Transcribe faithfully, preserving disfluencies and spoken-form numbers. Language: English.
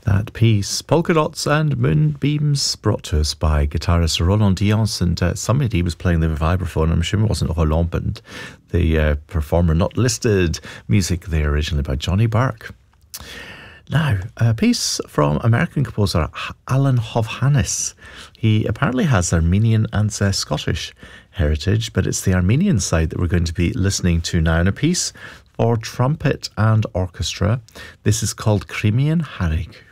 That piece, Polka Dots and Moonbeams, brought to us by guitarist Roland Diance, and uh, somebody was playing the vibraphone. I'm assuming it wasn't Roland, but the uh, performer not listed. Music there originally by Johnny Burke. Now, a piece from American composer Alan Hovhannes. He apparently has Armenian and uh, Scottish heritage, but it's the Armenian side that we're going to be listening to now, in a piece for trumpet and orchestra. This is called Crimean Harig.